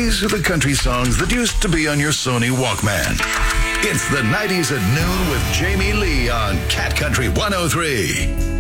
These are the country songs that used to be on your Sony Walkman. It's the 90s at noon with Jamie Lee on Cat Country 103.